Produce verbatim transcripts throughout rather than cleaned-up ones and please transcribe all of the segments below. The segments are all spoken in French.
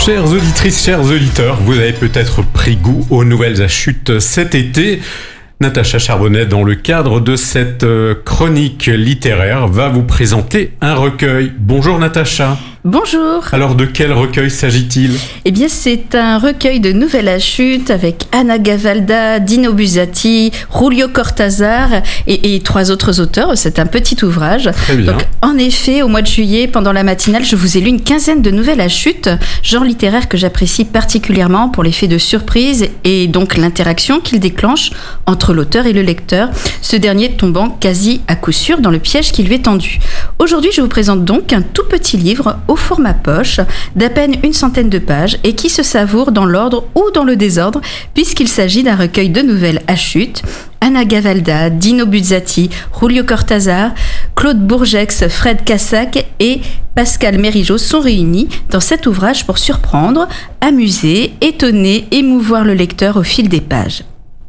Chères auditrices, chers auditeurs, vous avez peut-être pris goût aux nouvelles à chute cet été. Natacha Charbonnet, dans le cadre de cette chronique littéraire, va vous présenter un recueil. Bonjour Natacha. Bonjour. Alors de quel recueil s'agit-il ? Eh bien c'est un recueil de nouvelles à chute avec Anna Gavalda, Dino Buzzati, Julio Cortázar et, et trois autres auteurs. C'est un petit ouvrage. Très bien. Donc, en effet, au mois de juillet, pendant la matinale, je vous ai lu une quinzaine de nouvelles à chute, genre littéraire que j'apprécie particulièrement pour l'effet de surprise et donc l'interaction qu'il déclenche entre l'auteur et le lecteur, ce dernier tombant quasi à coup sûr dans le piège qui lui est tendu. Aujourd'hui, je vous présente donc un tout petit livre au format poche, d'à peine une centaine de pages et qui se savoure dans l'ordre ou dans le désordre, puisqu'il s'agit d'un recueil de nouvelles à chute. Anna Gavalda, Dino Buzzati, Julio Cortázar, Claude Bourgex, Fred Cassac et Pascal Mérigeau sont réunis dans cet ouvrage pour surprendre, amuser, étonner, émouvoir le lecteur au fil des pages.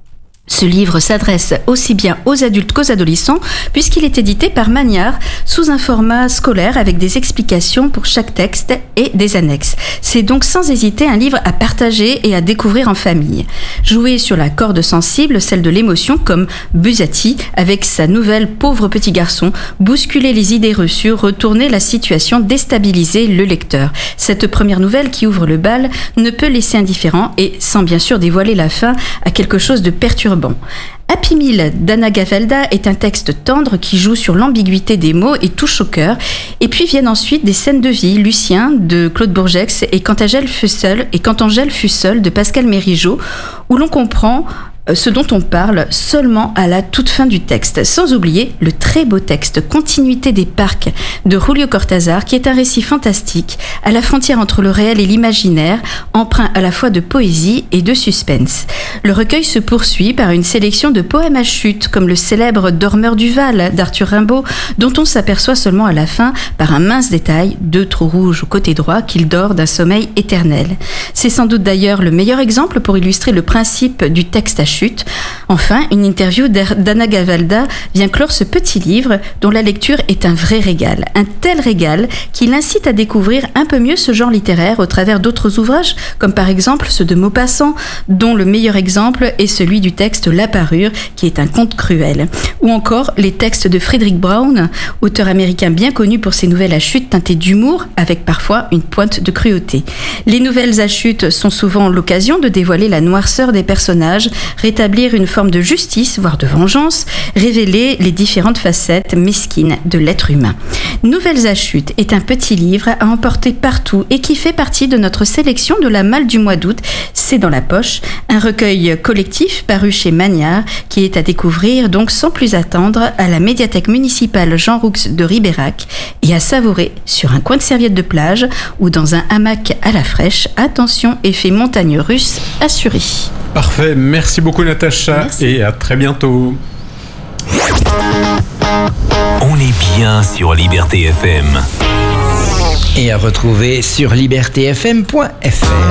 Ce livre s'adresse aussi bien aux adultes qu'aux adolescents puisqu'il est édité par Magnard sous un format scolaire avec des explications pour chaque texte et des annexes. C'est donc sans hésiter un livre à partager et à découvrir en famille. Jouer sur la corde sensible, celle de l'émotion, comme Buzzati avec sa nouvelle Pauvre petit garçon, bousculer les idées reçues, retourner la situation, déstabiliser le lecteur. Cette première nouvelle qui ouvre le bal ne peut laisser indifférent et sans bien sûr dévoiler la fin à quelque chose de perturbant. Bon. Happy Meal d'Anna Gavalda est un texte tendre qui joue sur l'ambiguïté des mots et touche au cœur. Et puis viennent ensuite des scènes de vie, Lucien de Claude Bourgex et Quand Angèle fut seule et Quand Angèle fut seule de Pascal Mérigeau, où l'on comprend ce dont on parle seulement à la toute fin du texte, sans oublier le très beau texte Continuité des parcs de Julio Cortázar, qui est un récit fantastique, à la frontière entre le réel et l'imaginaire, empreint à la fois de poésie et de suspense. Le recueil se poursuit par une sélection de poèmes à chute, comme le célèbre Dormeur du Val d'Arthur Rimbaud, dont on s'aperçoit seulement à la fin, par un mince détail, deux trous rouges au côté droit, qu'il dort d'un sommeil éternel. C'est sans doute d'ailleurs le meilleur exemple pour illustrer le principe du texte à chute. Enfin, une interview d'Anna Gavalda vient clore ce petit livre dont la lecture est un vrai régal. Un tel régal qui l'incite à découvrir un peu mieux ce genre littéraire au travers d'autres ouvrages, comme par exemple ceux de Maupassant, dont le meilleur exemple est celui du texte La Parure, qui est un conte cruel. Ou encore les textes de Frederick Brown, auteur américain bien connu pour ses nouvelles à chute teintées d'humour, avec parfois une pointe de cruauté. Les nouvelles à chute sont souvent l'occasion de dévoiler la noirceur des personnages, rétablir une forme de justice, voire de vengeance, révéler les différentes facettes mesquines de l'être humain. Nouvelles à chute est un petit livre à emporter partout et qui fait partie de notre sélection de la malle du mois d'août. C'est dans la poche, un recueil collectif paru chez Magnard qui est à découvrir donc sans plus attendre à la médiathèque municipale Jean Roux de Ribérac et à savourer sur un coin de serviette de plage ou dans un hamac à la fraîche. Attention, effet montagne russe assuré. Parfait, merci beaucoup Natacha. Merci. Et à très bientôt. On est bien sur Liberté F M. Et à retrouver sur liberté f m point f r.